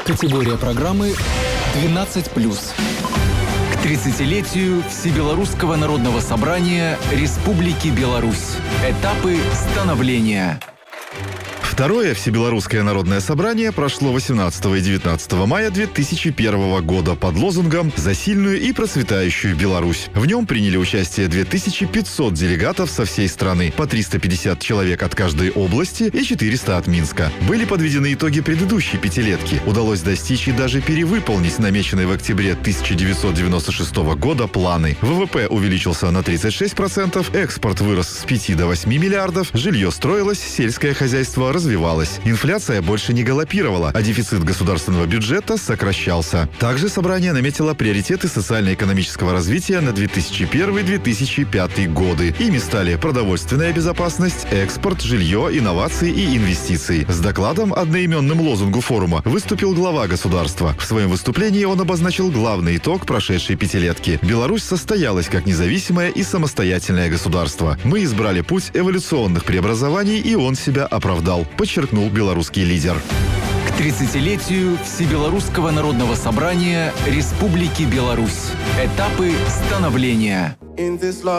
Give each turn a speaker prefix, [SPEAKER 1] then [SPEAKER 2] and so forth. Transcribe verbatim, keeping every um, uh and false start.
[SPEAKER 1] Категория программы двенадцать плюс. К тридцатилетию Всебелорусского народного собрания Республики Беларусь. Этапы становления.
[SPEAKER 2] Второе Всебелорусское народное собрание прошло восемнадцатого и девятнадцатого мая две тысячи первого года под лозунгом «За сильную и процветающую Беларусь». В нем приняли участие две тысячи пятьсот делегатов со всей страны, по триста пятьдесят человек от каждой области и четыреста от Минска. Были подведены итоги предыдущей пятилетки. Удалось достичь и даже перевыполнить намеченные в октябре тысяча девятьсот девяносто шестого года планы. ВВП увеличился на тридцать шесть процентов, экспорт вырос с пяти до восьми миллиардов, жилье строилось, сельское хозяйство развивалось. Инфляция больше не галопировала, а дефицит государственного бюджета сокращался. Также собрание наметило приоритеты социально-экономического развития на две тысячи первый — две тысячи пятый годы. Ими стали продовольственная безопасность, экспорт, жилье, инновации и инвестиции. С докладом, одноименным лозунгу форума, выступил глава государства. В своем выступлении он обозначил главный итог прошедшей пятилетки. Беларусь состоялась как независимое и самостоятельное государство. Мы избрали путь эволюционных преобразований, и он себя оправдал, подчеркнул белорусский лидер.
[SPEAKER 1] К тридцатилетию Всебелорусского народного собрания Республики Беларусь. Этапы становления.